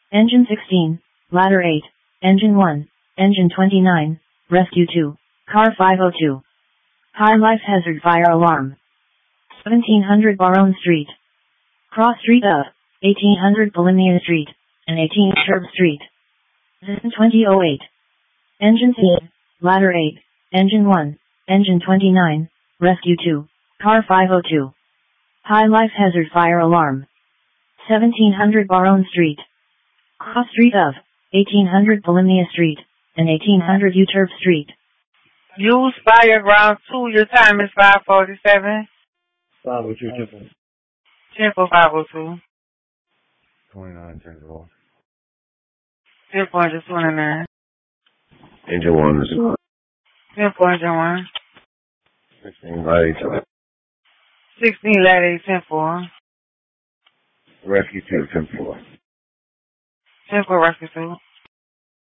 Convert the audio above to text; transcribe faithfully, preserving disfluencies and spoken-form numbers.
Engine sixteen, Ladder eight, Engine one, Engine twenty-nine, Rescue two, Car five oh two. High life hazard fire alarm. seventeen hundred Baronne Street. Cross street of eighteen hundred Polymnia Street and eighteen Sherb Street. twenty oh eight. Engine ten, Ladder eight, Engine one, Engine twenty-nine, Rescue two, Car five oh two. High life hazard fire alarm. seventeen hundred Baronne Street. Cross street of eighteen hundred Polymnia Street and eighteen hundred Uterb Street. Use fire ground two. Your time is five forty-seven. five oh two, Temple. Temple five oh two. twenty-nine, turns it off. Temple engine twenty-nine. Engine one is Temple engine one. sixteen, light eight. sixteen, lat eight, Temple. Rescue two, Temple. Temple rescue two.